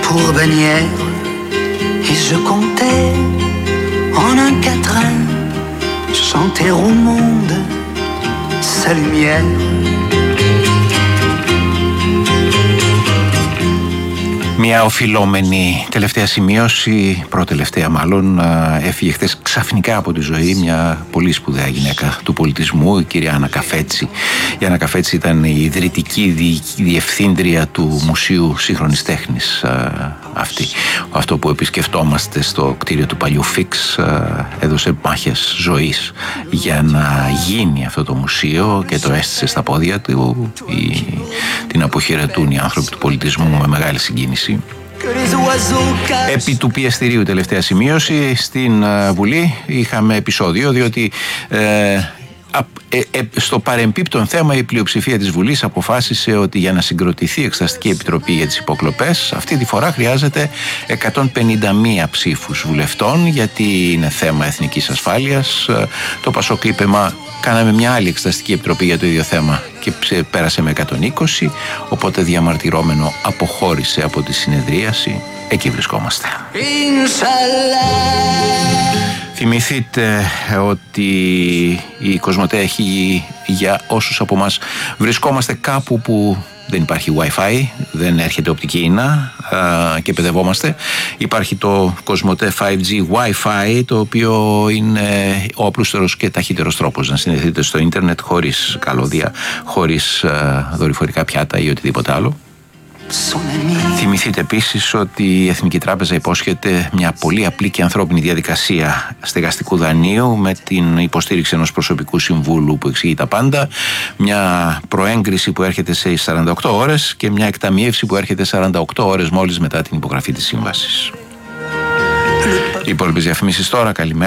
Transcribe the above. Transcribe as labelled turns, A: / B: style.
A: pour bannière. Et je comptais en un quatrain chanter au monde sa lumière.
B: Μια οφειλόμενη τελευταία σημείωση, προτελευταία μάλλον, έφυγε χθες ξαφνικά από τη ζωή μια πολύ σπουδαία γυναίκα του πολιτισμού, η κυρία Άννα Καφέτση. Η Άννα Καφέτση ήταν η ιδρυτική διευθύντρια του Μουσείου Σύγχρονης Τέχνης αυτή. Αυτό που επισκεφτόμαστε στο κτίριο του παλιού Φίξ έδωσε μάχες ζωής για να γίνει αυτό το μουσείο και το έστησε στα πόδια του. Την αποχαιρετούν οι άνθρωποι του πολιτισμού με μεγάλη συγκίνηση. Επί του πιεστηρίου, τελευταία σημείωση, στην Βουλή είχαμε επεισόδιο, διότι στο παρεμπίπτον θέμα η πλειοψηφία της Βουλής αποφάσισε ότι για να συγκροτηθεί η Εξεταστική Επιτροπή για τις υποκλοπές αυτή τη φορά χρειάζεται 151 ψήφους βουλευτών, γιατί είναι θέμα εθνικής ασφάλειας. Το Πασόκ είπε κάναμε μια άλλη Εξεταστική Επιτροπή για το ίδιο θέμα και πέρασε με 120, οπότε διαμαρτυρόμενο αποχώρησε από τη συνεδρίαση. Εκεί βρισκόμαστε. Θυμηθείτε ότι η Κοσμοτέ έχει, για όσους από μας βρισκόμαστε κάπου που δεν υπάρχει Wi-Fi, δεν έρχεται οπτική ίνα και παιδευόμαστε, υπάρχει το Κοσμοτέ 5G Wi-Fi, το οποίο είναι ο απλούστερος και ταχύτερος τρόπος να συνδεθείτε στο ίντερνετ χωρίς καλώδια, χωρίς δορυφορικά πιάτα ή οτιδήποτε άλλο. Θυμηθείτε επίσης ότι η Εθνική Τράπεζα υπόσχεται μια πολύ απλή και ανθρώπινη διαδικασία στεγαστικού δανείου με την υποστήριξη ενός προσωπικού συμβούλου που εξηγεί τα πάντα, μια προέγκριση που έρχεται σε 48 ώρες και μια εκταμιεύση που έρχεται 48 ώρες μόλις μετά την υπογραφή της σύμβασης. Οι υπόλοιπες διαφημίσεις τώρα, καλημέρα.